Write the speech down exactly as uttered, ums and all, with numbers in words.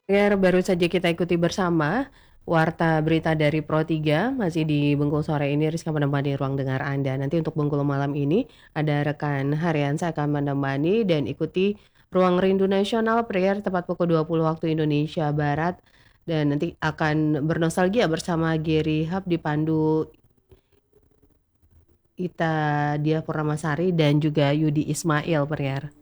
Dengar baru saja kita ikuti bersama Warta Berita dari Pro tiga, masih di Bengkulu sore ini Rizka menemani ruang dengar Anda. Nanti untuk Bengkulu malam ini ada rekan harian saya akan menemani dan ikuti Ruang Rindu Nasional Prayer tepat pukul dua puluh waktu Indonesia Barat dan nanti akan bernostalgia bersama Geri Hub dipandu Ita Dia Purnamasari dan juga Yudi Ismail Prayer.